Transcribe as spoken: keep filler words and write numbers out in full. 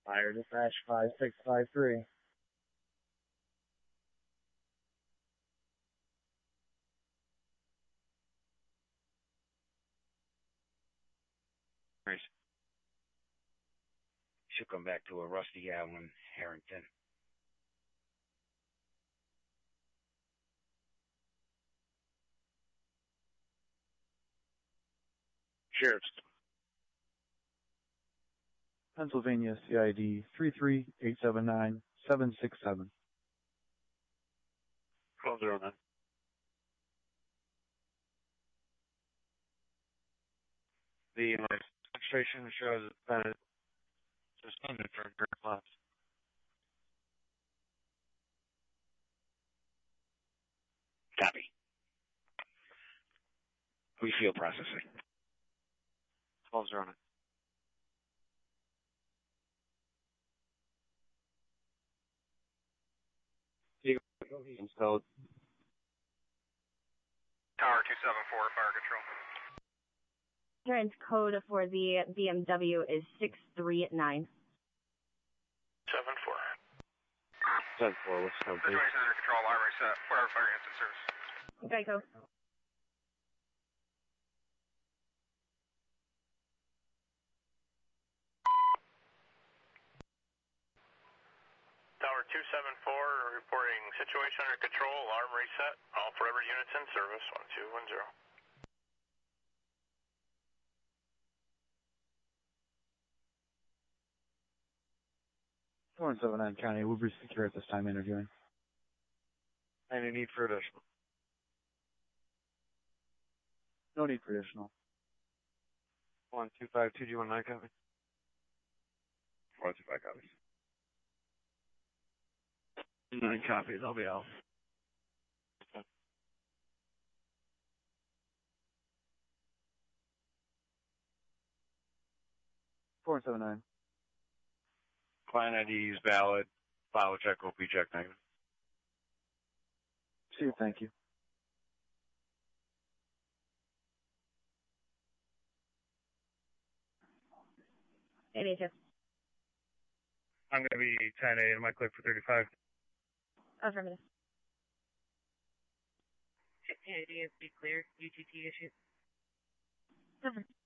Fire dispatch five six five three. Right. Should come back to a Rusty Allen, Harrington. Sheriff's. Pennsylvania C I D three three eight seven nine seven six seven. twelve zero nine. The registration shows that it's suspended for a grade class. Copy. We feel processing. twelve zero nine. So, Tower two seven four, fire control. Insurance code for the B M W is six three nine. seven four. ten four, what's the Situation under control, alarm reset. Whatever fire units in service. Geico. Tower two seven four, reporting situation under control, alarm reset. All forever units in service, one two one zero. four seven nine County, Woodbridge Secure at this time interviewing. Any need for additional? No need for additional. one two five two, do you want nine copy? one two five copies. Nine copies, I'll be out. four seven nine. Client I D is valid. File check, O P check negative. See you, thank you. eighty-two. I'm going to be ten eight in my clip for thirty-five. Affirmative. T I D is be clear. U T T issued. Affirmative.